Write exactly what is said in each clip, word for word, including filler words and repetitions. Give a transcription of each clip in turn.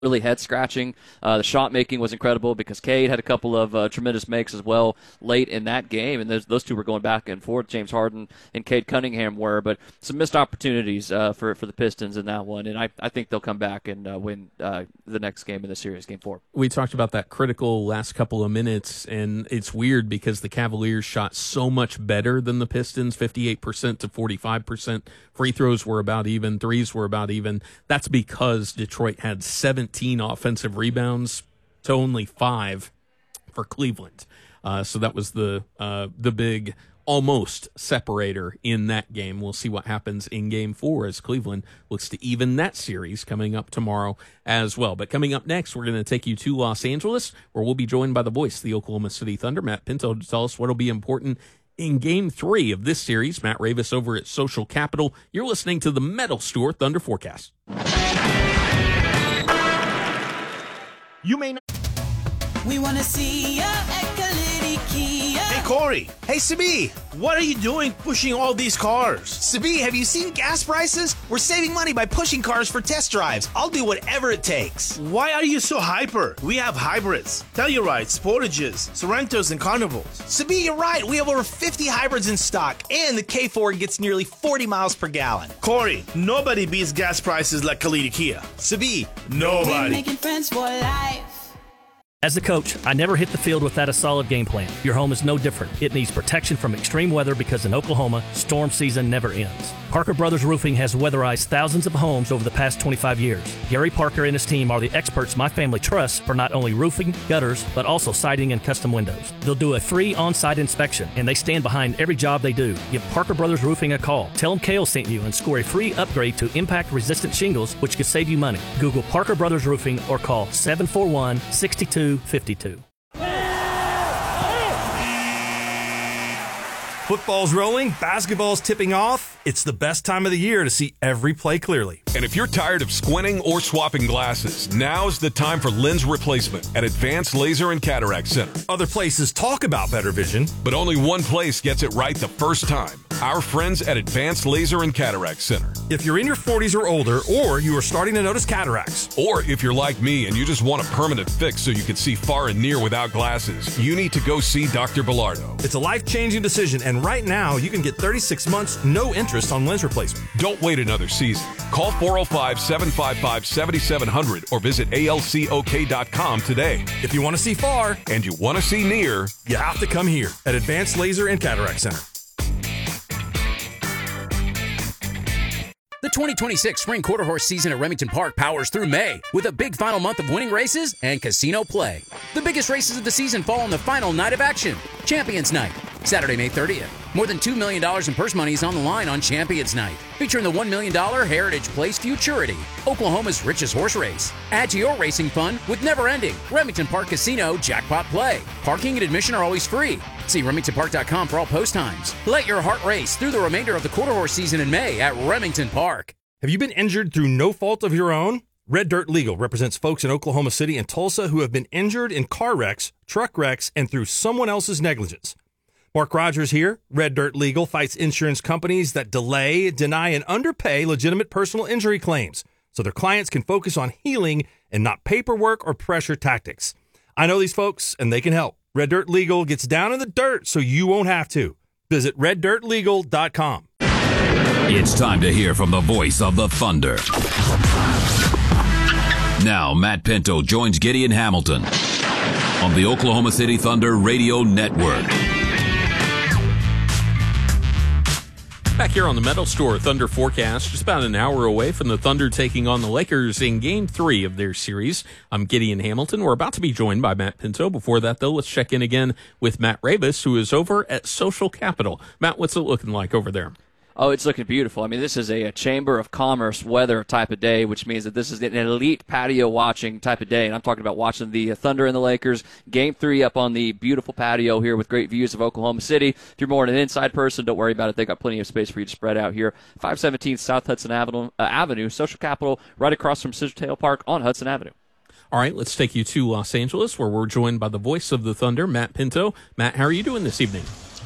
really head-scratching. Uh, the shot-making was incredible because Cade had a couple of uh, tremendous makes as well late in that game, and those, those two were going back and forth. James Harden and Cade Cunningham were, but some missed opportunities uh, for for the Pistons in that one, and I, I think they'll come back and uh, win uh, the next game in the series, Game four. We talked about that critical last couple of minutes, and it's weird because the Cavaliers shot so much better than the Pistons, fifty-eight percent to forty-five percent. Free throws were about even. Threes were about even. That's because Detroit had seventeen offensive rebounds to only five for Cleveland. Uh, so that was the uh, the big almost separator in that game. We'll see what happens in Game four as Cleveland looks to even that series coming up tomorrow as well. But coming up next, we're going to take you to Los Angeles, where we'll be joined by the voice of the Oklahoma City Thunder, Matt Pinto, to tell us what will be important in Game three of this series. Matt Ravis over at Social Capital. You're listening to the Metal Store Thunder Forecast. You may not. We want to see ya at Kalidi Kia. Hey, Corey. Hey, Sabi. What are you doing pushing all these cars? Sabi, have you seen gas prices? We're saving money by pushing cars for test drives. I'll do whatever it takes. Why are you so hyper? We have hybrids, Tellurides, Sportages, Sorrentos, and Carnivals. Sabi, you're right. We have over fifty hybrids in stock, and the K four gets nearly forty miles per gallon. Corey, nobody beats gas prices like Kalidi Kia. Sabi, We're Nobody. making friends for life. As a coach, I never hit the field without a solid game plan. Your home is no different. It needs protection from extreme weather because in Oklahoma, storm season never ends. Parker Brothers Roofing has weatherized thousands of homes over the past twenty-five years. Gary Parker and his team are the experts my family trusts for not only roofing, gutters, but also siding and custom windows. They'll do a free on-site inspection, and they stand behind every job they do. Give Parker Brothers Roofing a call. Tell them Kale sent you and score a free upgrade to impact-resistant shingles, which could save you money. Google Parker Brothers Roofing or call seven four one, six two five two. Football's rolling, basketball's tipping off. It's the best time of the year to see every play clearly. And if you're tired of squinting or swapping glasses, now's the time for lens replacement at Advanced Laser and Cataract Center. Other places talk about better vision, But only one place gets it right the first time. Our friends at Advanced Laser and Cataract Center. if you're in your forties or older, or you are starting to notice cataracts. Or if you're like me and you just want a permanent fix so you can see far and near without glasses, you need to go see Doctor Bilardo. It's a life-changing decision, and right now you can get thirty-six months, no interest on lens replacement. Don't wait another season. Call four oh five, seven five five, seven seven zero zero or visit A L C O K dot com today. If you want to see far, And you want to see near, you have to come here at Advanced Laser and Cataract Center. The twenty twenty-six Spring Quarter Horse season at Remington Park powers through May with a big final month of winning races and casino play. The biggest races of the season fall on the final night of action, Champions Night, Saturday, May thirtieth. More than two million dollars in purse money is on the line on Champions Night, featuring the one million dollars Heritage Place Futurity, Oklahoma's richest horse race. Add to your racing fun with never-ending Remington Park Casino Jackpot Play. Parking and admission are always free. See Remington Park dot com for all post times. Let your heart race through the remainder of the quarter horse season in May at Remington Park. Have you been injured through no fault of your own? Red Dirt Legal represents folks in Oklahoma City and Tulsa who have been injured in car wrecks, truck wrecks, and through someone else's negligence. Mark Rogers here. Red Dirt Legal fights insurance companies that delay, deny, and underpay legitimate personal injury claims so their clients can focus on healing and not paperwork or pressure tactics. I know these folks, and they can help. Red Dirt Legal gets down in the dirt so you won't have to. Visit red dirt legal dot com. It's time to hear from the voice of the Thunder. Now, Matt Pinto joins Gideon Hamilton on the Oklahoma City Thunder Radio Network. Back here on the Metal Store Thunder Forecast, just about an hour away from the Thunder taking on the Lakers in Game three of their series. I'm Gideon Hamilton. We're about to be joined by Matt Pinto. Before that, though, let's check in again with Matt Ravis, who is over at Social Capital. Matt, what's it looking like over there? Oh, it's looking beautiful. I mean, this is a, a Chamber of Commerce weather type of day, which means that this is an elite patio watching type of day. And I'm talking about watching the Thunder and the Lakers. Game three up on the beautiful patio here with great views of Oklahoma City. If you're more an inside person, don't worry about it. They got plenty of space for you to spread out here. five seventeen South Hudson Avenue, uh, Avenue, Social Capital, right across from Scissortail Park on Hudson Avenue. All right, let's take you to Los Angeles, where we're joined by the voice of the Thunder, Matt Pinto. Matt, how are you doing this evening?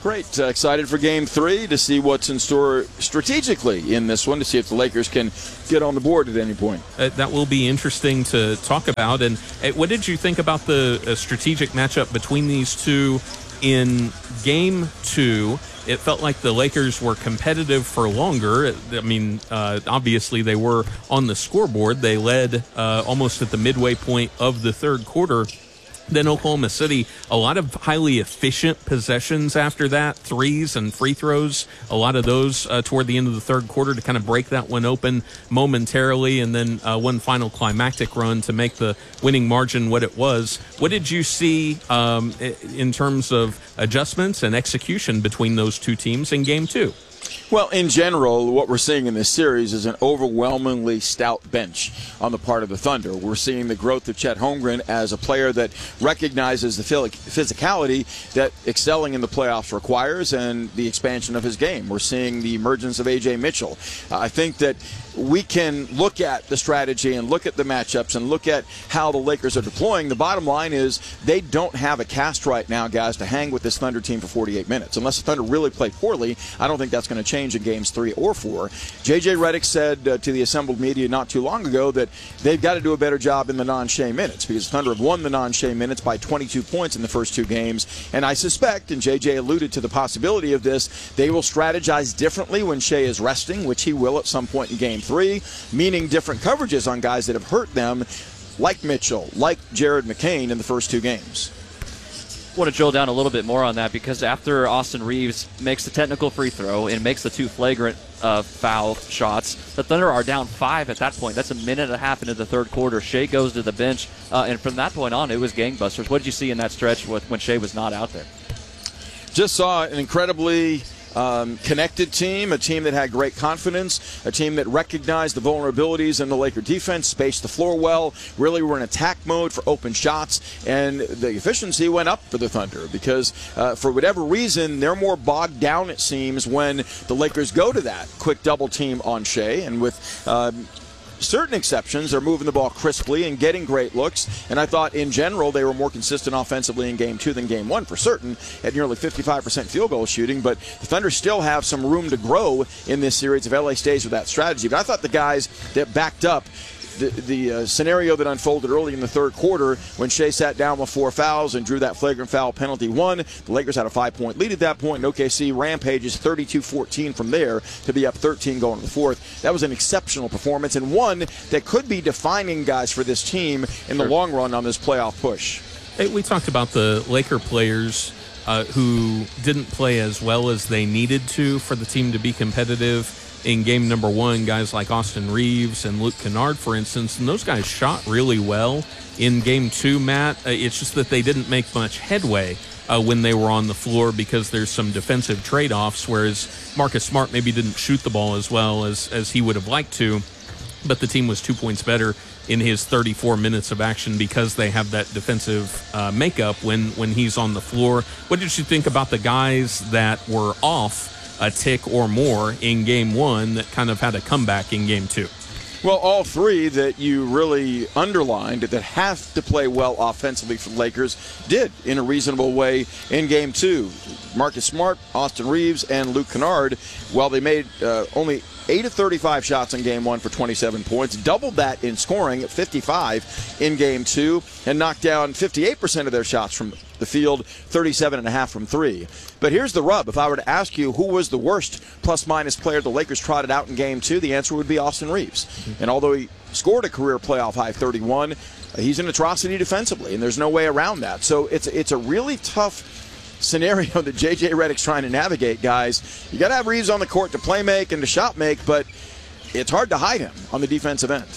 Great. Uh, excited for game three to see what's in store strategically in this one, to see if the Lakers can get on the board at any point. Uh, that will be interesting to talk about. And uh, what did you think about the uh, strategic matchup between these two in game two? It felt like the Lakers were competitive for longer. I mean, uh, obviously they were on the scoreboard. They led uh, almost at the midway point of the third quarter. Then Oklahoma City, a lot of highly efficient possessions after that, threes and free throws, a lot of those uh, toward the end of the third quarter to kind of break that one open momentarily, and then uh, one final climactic run to make the winning margin what it was. What did you see um, in terms of adjustments and execution between those two teams in game two? Well, in general, what we're seeing in this series is an overwhelmingly stout bench on the part of the Thunder. We're seeing the growth of Chet Holmgren as a player that recognizes the physicality that excelling in the playoffs requires and the expansion of his game. We're seeing the emergence of A J Mitchell. Uh, I think that we can look at the strategy and look at the matchups and look at how the Lakers are deploying. The bottom line is they don't have a cast right now, guys, to hang with this Thunder team for forty-eight minutes. Unless the Thunder really play poorly, I don't think that's going to change in games three or four. J J Redick said uh, to the assembled media not too long ago that they've got to do a better job in the non-Shea minutes, because the Thunder have won the non-Shea minutes by twenty-two points in the first two games. And I suspect, and J J alluded to the possibility of this, they will strategize differently when Shea is resting, which he will at some point in game three, meaning different coverages on guys that have hurt them, like Mitchell, like Jared McCain in the first two games. I want to drill down a little bit more on that, because after Austin Reeves makes the technical free throw and makes the two flagrant uh, foul shots, the Thunder are down five at that point. That's a minute and a half into the third quarter. Shea goes to the bench, uh, and from that point on, it was gangbusters. What did you see in that stretch with, when Shea was not out there? Just saw an incredibly Um, connected team, a team that had great confidence, a team that recognized the vulnerabilities in the Laker defense, spaced the floor well, really were in attack mode for open shots, and the efficiency went up for the Thunder because uh, for whatever reason, they're more bogged down, it seems, when the Lakers go to that quick double team on Shea, and with um, certain exceptions, they're moving the ball crisply and getting great looks. And I thought, in general, they were more consistent offensively in game two than game one for certain, at nearly fifty-five percent field goal shooting. But the Thunder still have some room to grow in this series if L A stays with that strategy. But I thought the guys that backed up the, the uh, scenario that unfolded early in the third quarter when Shea sat down with four fouls and drew that flagrant foul penalty one, the Lakers had a five-point lead at that point, and O K C rampages thirty-two fourteen from there to be up thirteen going to the fourth. That was an exceptional performance, and one that could be defining, guys, for this team in the long run on this playoff push. Hey, we talked about the Laker players uh, who didn't play as well as they needed to for the team to be competitive in game number one, guys like Austin Reeves and Luke Kennard, for instance, and those guys shot really well in game two, Matt. Uh, it's just that they didn't make much headway uh, when they were on the floor because there's some defensive trade-offs, whereas Marcus Smart maybe didn't shoot the ball as well as, as he would have liked to, but the team was two points better in his thirty-four minutes of action because they have that defensive uh, makeup when, when he's on the floor. What did you think about the guys that were off a tick or more in game one that kind of had a comeback in game two? Well, all three that you really underlined that have to play well offensively for the Lakers did in a reasonable way in game two. Marcus Smart, Austin Reeves, and Luke Kennard, while they made uh, only eight of thirty-five shots in game one for twenty-seven points, doubled that in scoring at fifty-five in game two, and knocked down fifty-eight percent of their shots from the field, thirty-seven and a half from three. But here's the rub. If I were to ask you who was the worst plus-minus player the Lakers trotted out in game two, the answer would be Austin Reeves. Mm-hmm. And although he scored a career playoff high thirty-one, he's an atrocity defensively, and there's no way around that. So it's, it's a really tough scenario that J J Redick's trying to navigate, guys. You got to have Reeves on the court to play make and to shot make, but it's hard to hide him on the defensive end.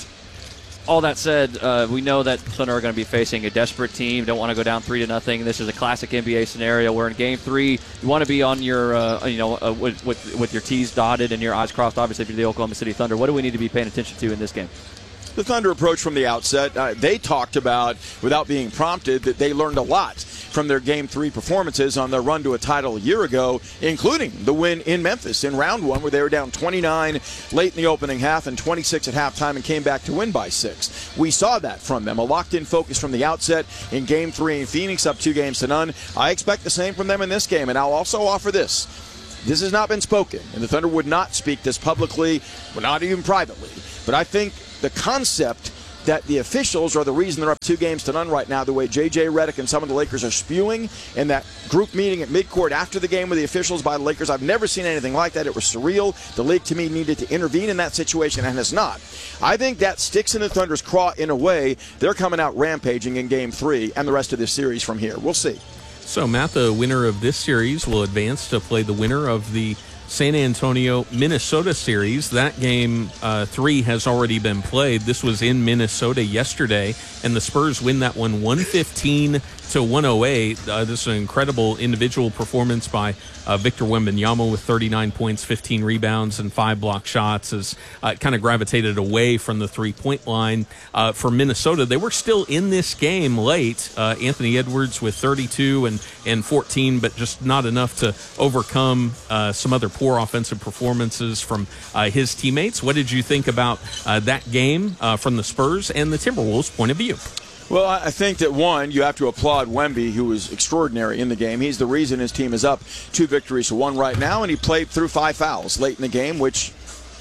All that said, uh, we know that Thunder are going to be facing a desperate team. Don't want to go down three to nothing. This is a classic N B A scenario where in Game Three you want to be on your, uh, you know, uh, with, with with your T's dotted and your I's crossed. Obviously, for the Oklahoma City Thunder, what do we need to be paying attention to in this game? the Thunder approach from the outset. Uh, they talked about, without being prompted, that they learned a lot from their Game three performances on their run to a title a year ago, including the win in Memphis in round one, where they were down twenty-nine late in the opening half and twenty-six at halftime and came back to win by six. We saw that from them, a locked-in focus from the outset in Game three in Phoenix, up two games to none. I expect the same from them in this game, and I'll also offer this. This has not been spoken, and the Thunder would not speak this publicly, well, not even privately. But I think the concept that the officials are the reason they're up two games to none right now, the way J J Redick and some of the Lakers are spewing, and that group meeting at midcourt after the game with the officials by the Lakers, I've never seen anything like that. It was surreal. The league, to me, needed to intervene in that situation, and has not. I think that sticks in the Thunder's craw in a way. They're coming out rampaging in Game three and the rest of this series from here. We'll see. So, Matt, the winner of this series will advance to play the winner of the San Antonio-Minnesota series. That game uh, three has already been played. This was in Minnesota yesterday, and the Spurs win that one one fifteen to one oh eight. Uh, this is an incredible individual performance by uh, Victor Wembanyama with thirty-nine points, fifteen rebounds, and five block shots. As uh, kind of gravitated away from the three-point line uh, for Minnesota. They were still in this game late. Uh, Anthony Edwards with thirty-two and, and fourteen, but just not enough to overcome uh, some other poor offensive performances from uh, his teammates. What did you think about uh, that game uh, from the Spurs and the Timberwolves' point of view? Well, I think that, one, you have to applaud Wemby, who was extraordinary in the game. He's the reason his team is up two victories to one right now, and he played through five fouls late in the game, which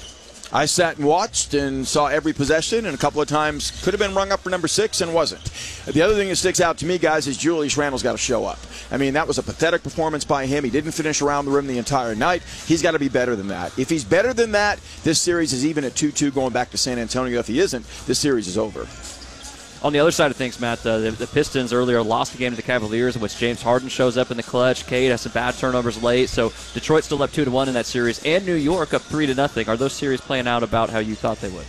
I sat and watched and saw every possession, and a couple of times could have been rung up for number six and wasn't. The other thing that sticks out to me, guys, is Julius Randle's got to show up. I mean, that was a pathetic performance by him. He didn't finish around the rim the entire night. He's got to be better than that. If he's better than that, this series is even at two two going back to San Antonio. If he isn't, this series is over. On the other side of things, Matt, uh, the, the Pistons earlier lost the game to the Cavaliers, in which James Harden shows up in the clutch. Cade has some bad turnovers late, so Detroit still up two to one in that series, and New York up three to nothing. Are those series playing out about how you thought they would?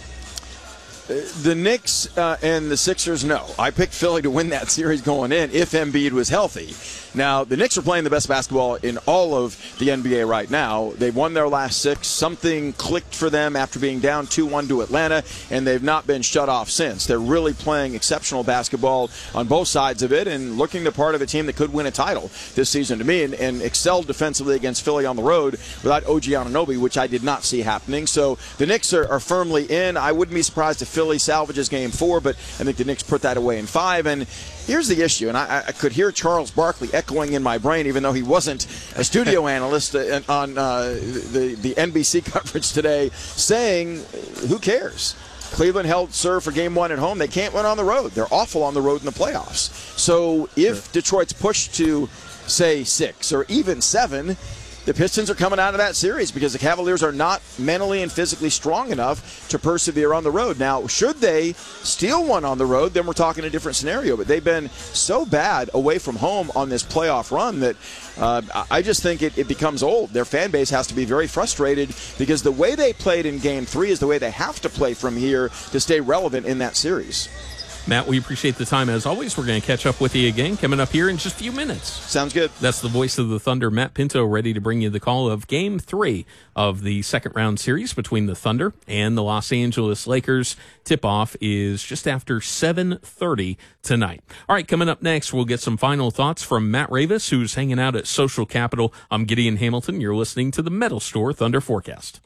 The Knicks uh, and the Sixers, no. I picked Philly to win that series going in if Embiid was healthy. Now, the Knicks are playing the best basketball in all of the N B A right now. They've won their last six. Something clicked for them after being down two one to Atlanta, and they've not been shut off since. They're really playing exceptional basketball on both sides of it and looking the part of a team that could win a title this season to me, and, and excelled defensively against Philly on the road without O G Anunoby, which I did not see happening. So the Knicks are, are firmly in. I wouldn't be surprised if Philly salvages game four, but I think the Knicks put that away in five. And here's the issue, and I, I could hear Charles Barkley echoing in my brain, even though he wasn't a studio analyst on uh, the, the N B C coverage today, saying, who cares? Cleveland held serve for game one at home. They can't win on the road. They're awful on the road in the playoffs. So if sure. Detroit's pushed to, say, six or even seven, the Pistons are coming out of that series because the Cavaliers are not mentally and physically strong enough to persevere on the road. Now, should they steal one on the road, then we're talking a different scenario. But they've been so bad away from home on this playoff run that uh, I just think it, it becomes old. Their fan base has to be very frustrated because the way they played in Game three is the way they have to play from here to stay relevant in that series. Matt, we appreciate the time. As always, we're going to catch up with you again coming up here in just a few minutes. Sounds good. That's the voice of the Thunder, Matt Pinto, ready to bring you the call of Game three of the second round series between the Thunder and the Los Angeles Lakers. Tip-off is just after seven thirty tonight. All right, coming up next, we'll get some final thoughts from Matt Ravis, who's hanging out at Social Capital. I'm Gideon Hamilton. You're listening to the Metal Store Thunder Forecast.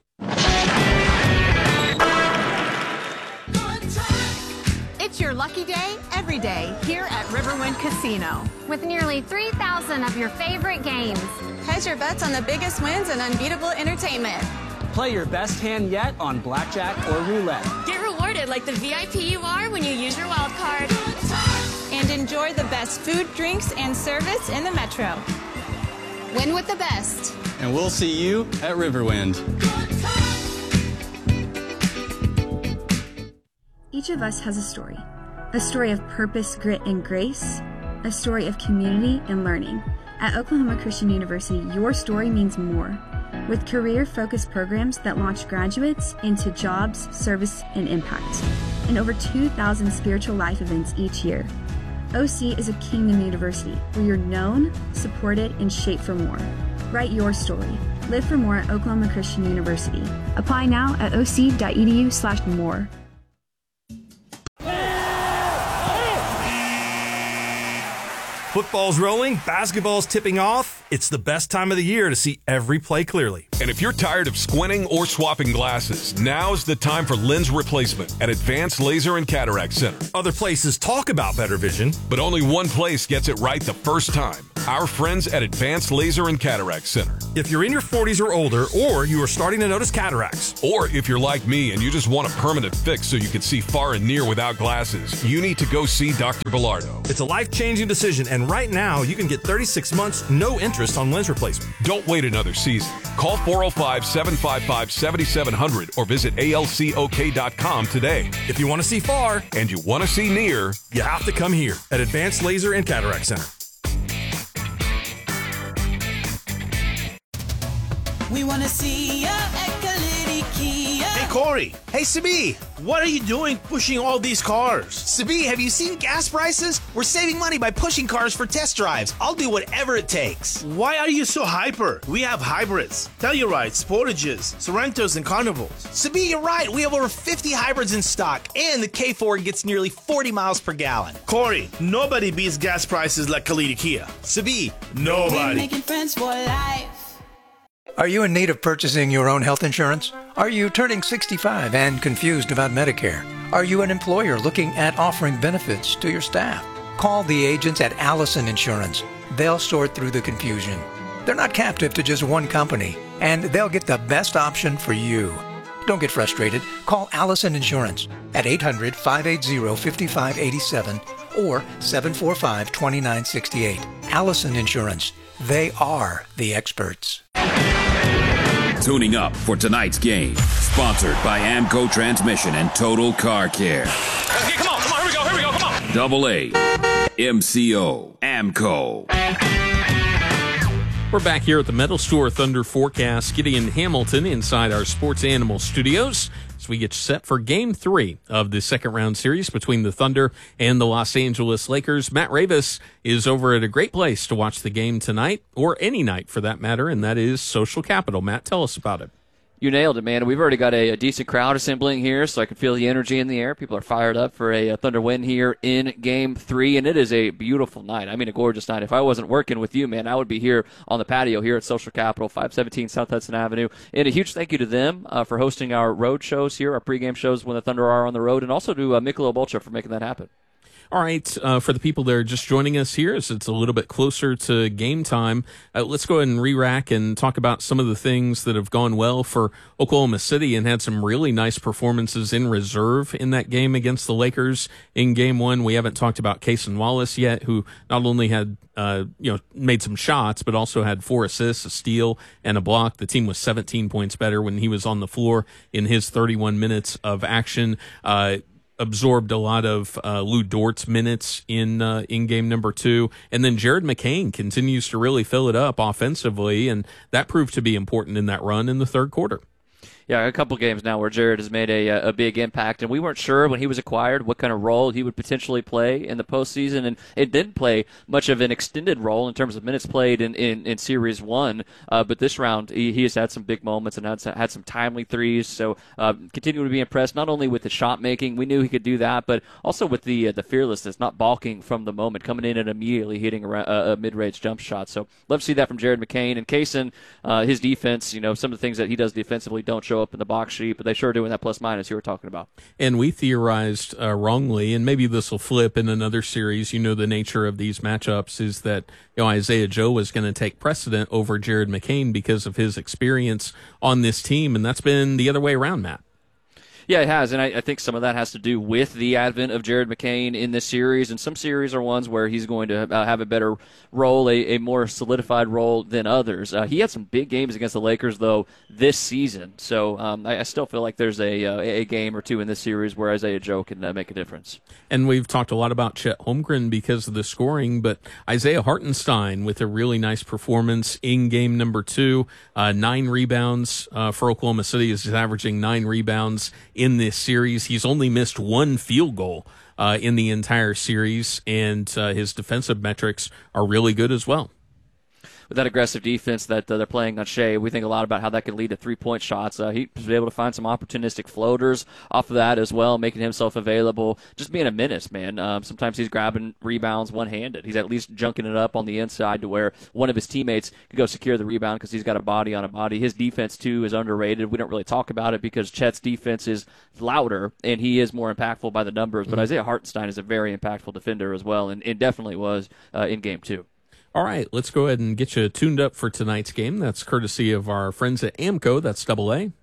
It's your lucky day every day here at Riverwind Casino. With nearly three thousand of your favorite games. Hedge your bets on the biggest wins and unbeatable entertainment. Play your best hand yet on blackjack or roulette. Get rewarded like the V I P you are when you use your wild card. And enjoy the best food, drinks, and service in the Metro. Win with the best. And we'll see you at Riverwind. Each of us has a story. A story of purpose, grit, and grace. A story of community and learning. At Oklahoma Christian University, your story means more. With career-focused programs that launch graduates into jobs, service, and impact. And over two thousand spiritual life events each year. O C is a kingdom university where you're known, supported, and shaped for more. Write your story. Live for more at Oklahoma Christian University. Apply now at oc.edu slash more. Football's rolling, basketball's tipping off. It's the best time of the year to see every play clearly. And if you're tired of squinting or swapping glasses, now's the time for lens replacement at Advanced Laser and Cataract Center. Other places talk about better vision, but only one place gets it right the first time. Our friends at Advanced Laser and Cataract Center. If you're in your forties or older, or you are starting to notice cataracts, or if you're like me and you just want a permanent fix so you can see far and near without glasses, you need to go see Doctor Bilardo. It's a life-changing decision, and right now you can get thirty-six months, no interest on lens replacement. Don't wait another season. Call four oh five, seven five five, seven seven zero zero or visit A L C O K dot com today. If you want to see far and you want to see near, you have to come here at Advanced Laser and Cataract Center. We want to see ya at Kalidi Kia. Hey, Corey. Hey, Sabi. What are you doing pushing all these cars? Sabi, have you seen gas prices? We're saving money by pushing cars for test drives. I'll do whatever it takes. Why are you so hyper? We have hybrids, Tellurides, Sportages, Sorrentos, and Carnivals. Sabi, you're right. We have over fifty hybrids in stock, and the K four gets nearly forty miles per gallon. Corey, nobody beats gas prices like Kalidi Kia. Sabi, nobody. We're making friends for life. Are you in need of purchasing your own health insurance? Are you turning sixty-five and confused about Medicare? Are you an employer looking at offering benefits to your staff? Call the agents at Allison Insurance. They'll sort through the confusion. They're not captive to just one company, and they'll get the best option for you. Don't get frustrated. Call Allison Insurance at eight hundred, five eight zero, five five eight seven or seven four five, two nine six eight. Allison Insurance. They are the experts. Tuning up for tonight's game. Sponsored by Amco Transmission and Total Car Care. Okay, come on, come on, here we go, here we go, come on. Double A. M C O. Amco. We're back here at the Metal Store Thunder Forecast. Gideon Hamilton inside our Sports Animal Studios as we get set for Game three of the second round series between the Thunder and the Los Angeles Lakers. Matt Ravis is over at a great place to watch the game tonight, or any night for that matter, and that is Social Capital. Matt, tell us about it. You nailed it, man. We've already got a, a decent crowd assembling here, so I can feel the energy in the air. People are fired up for a, a Thunder win here in Game three, and it is a beautiful night. I mean, a gorgeous night. If I wasn't working with you, man, I would be here on the patio here at Social Capital, five seventeen South Hudson Avenue. And a huge thank you to them uh, for hosting our road shows here, our pregame shows when the Thunder are on the road, and also to uh, Michelob Ultra for making that happen. All right, uh, for the people that are just joining us here, as it's a little bit closer to game time, uh, let's go ahead and re-rack and talk about some of the things that have gone well for Oklahoma City and had some really nice performances in reserve in that game against the Lakers in game one. We haven't talked about Cason Wallace yet, who not only had uh, you know made some shots, but also had four assists, a steal, and a block. The team was seventeen points better when he was on the floor in his thirty-one minutes of action. Uh, absorbed a lot of uh, Lou Dort's minutes in uh, in game number two. And then Jared McCain continues to really fill it up offensively, and that proved to be important in that run in the third quarter. Yeah, a couple games now where Jared has made a a big impact, and we weren't sure when he was acquired what kind of role he would potentially play in the postseason, and it didn't play much of an extended role in terms of minutes played in, in, in Series one, uh, but this round he, he has had some big moments and had, had some timely threes, so uh, continue to be impressed not only with the shot making, we knew he could do that, but also with the uh, the fearlessness, not balking from the moment, coming in and immediately hitting a, a mid-range jump shot. So love to see that from Jared McCain. And Cason, uh, his defense, you know, some of the things that he does defensively don't show up in the box sheet, but they sure are doing that plus minus you were talking about. And we theorized uh, wrongly, and maybe this will flip in another series. You know, the nature of these matchups is that, you know, Isaiah Joe was going to take precedent over Jared McCain because of his experience on this team, and that's been the other way around, Matt. Yeah, it has, and I, I think some of that has to do with the advent of Jared McCain in this series, and some series are ones where he's going to uh, have a better role, a, a more solidified role than others. Uh, he had some big games against the Lakers, though, this season, so um, I, I still feel like there's a, uh, a game or two in this series where Isaiah Joe can uh, make a difference. And we've talked a lot about Chet Holmgren because of the scoring, but Isaiah Hartenstein with a really nice performance in game number two, uh, nine rebounds uh, for Oklahoma City. Is averaging nine rebounds in this series. He's only missed one field goal uh, in the entire series, and uh, his defensive metrics are really good as well. with that aggressive defense that uh, they're playing on Shea, we think a lot about how that could lead to three-point shots. Uh, he was able to find some opportunistic floaters off of that as well, making himself available, just being a menace, man. Um, sometimes he's grabbing rebounds one-handed. He's at least junking it up on the inside to where one of his teammates could go secure the rebound because he's got a body on a body. His defense, too, is underrated. We don't really talk about it because Chet's defense is louder, and he is more impactful by the numbers. But Isaiah Hartenstein is a very impactful defender as well, and it definitely was uh, in game two. All right, let's go ahead and get you tuned up for tonight's game. That's courtesy of our friends at AMCO. That's double A.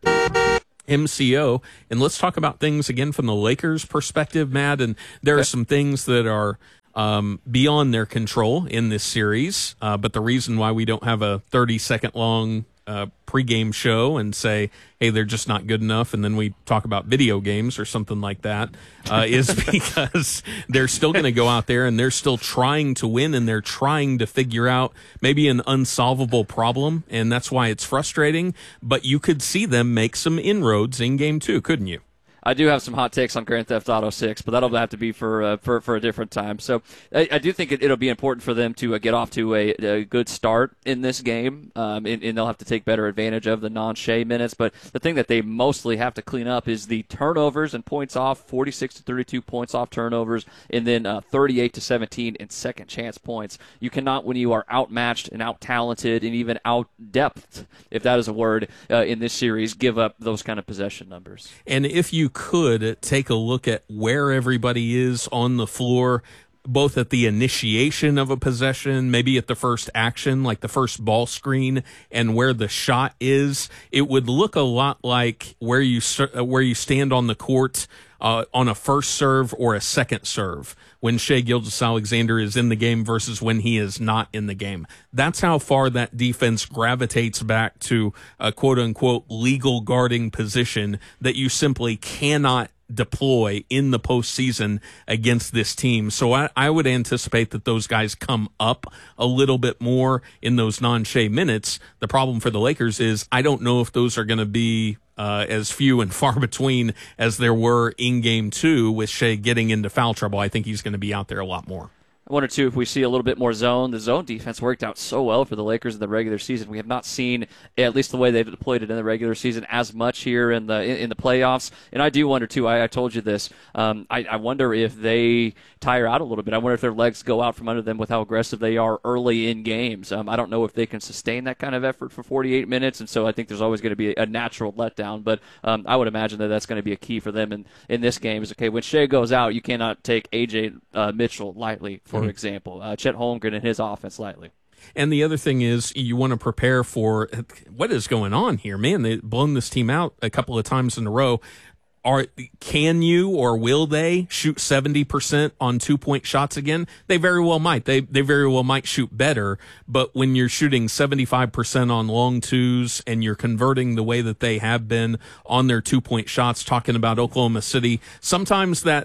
M C O. And let's talk about things again from the Lakers' perspective, Matt. And there okay. are some things that are um, beyond their control in this series. Uh, but the reason why we don't have a thirty-second long uh, pregame show and say, hey, they're just not good enough, and then we talk about video games or something like that, uh, is because they're still going to go out there and they're still trying to win, and they're trying to figure out maybe an unsolvable problem, and that's why it's frustrating. But you could see them make some inroads in game two, couldn't you? I do have some hot takes on Grand Theft Auto six, but that'll have to be for uh, for, for a different time. So I, I do think it, it'll be important for them to uh, get off to a, a good start in this game, um, and, and they'll have to take better advantage of the non-Shea minutes. But the thing that they mostly have to clean up is the turnovers and points off, forty-six to thirty-two points off turnovers, and then uh, thirty-eight to seventeen in second chance points. You cannot, when you are outmatched and out-talented and even out-depthed, if that is a word, uh, in this series, give up those kind of possession numbers. And if you could take a look at where everybody is on the floor, both at the initiation of a possession, maybe at the first action, like the first ball screen, and where the shot is, it would look a lot like where you where you stand on the court uh, on a first serve or a second serve when Shai Gilgeous-Alexander is in the game versus when he is not in the game. That's how far that defense gravitates back to a quote-unquote legal guarding position that you simply cannot deploy in the postseason against this team. So I, I would anticipate that those guys come up a little bit more in those non-Shea minutes. The problem for the Lakers is I don't know if those are going to be Uh, as few and far between as there were in game two with Shea getting into foul trouble. I think he's going to be out there a lot more. I wonder, too, if we see a little bit more zone. The zone defense worked out so well for the Lakers in the regular season. We have not seen, at least the way they've deployed it in the regular season, as much here in the in, in the playoffs. And I do wonder, too, I, I told you this, um, I, I wonder if they tire out a little bit. I wonder if their legs go out from under them with how aggressive they are early in games. Um, I don't know if they can sustain that kind of effort for forty-eight minutes, and so I think there's always going to be a, a natural letdown. But um, I would imagine that that's going to be a key for them in, in this game. Is, okay, when Shea goes out, you cannot take A J uh, Mitchell lightly, for mm-hmm. example. Uh, Chet Holmgren and his offense lightly. And the other thing is you want to prepare for what is going on here. Man, they've blown this team out a couple of times in a row. Are can you or will they shoot seventy percent on two-point shots again? They very well might. They they very well might shoot better, but when you're shooting seventy-five percent on long twos and you're converting the way that they have been on their two-point shots, talking about Oklahoma City, sometimes that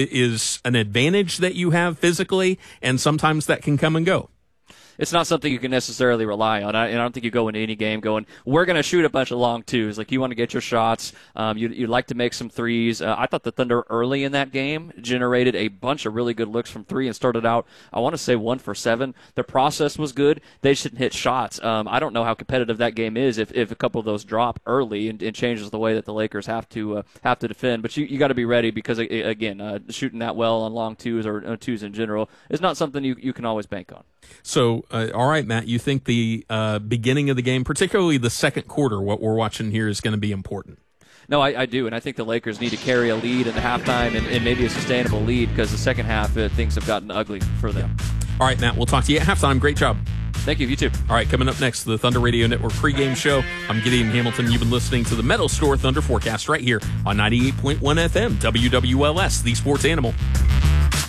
is an advantage that you have physically, and sometimes that can come and go. It's not something you can necessarily rely on. I, and I don't think you go into any game going, we're going to shoot a bunch of long twos. Like, you want to get your shots. Um, you, you'd like to make some threes. Uh, I thought the Thunder early in that game generated a bunch of really good looks from three and started out, I want to say, one for seven. Their process was good. They shouldn't hit shots. Um, I don't know how competitive that game is if, if a couple of those drop early and, and changes the way that the Lakers have to uh, have to defend. But you, you got to be ready because, again, uh, shooting that well on long twos or uh, twos in general is not something you, you can always bank on. So, uh, all right, Matt, you think the uh, beginning of the game, particularly the second quarter, what we're watching here, is going to be important? No, I, I do, and I think the Lakers need to carry a lead in the halftime and, and maybe a sustainable lead because the second half, uh, things have gotten ugly for them. All right, Matt, we'll talk to you at halftime. Great job. Thank you. You too. All right, coming up next, the Thunder Radio Network pregame show. I'm Gideon Hamilton. You've been listening to the Metal Store Thunder Forecast right here on ninety-eight point one F M, W W L S, the Sports Animal.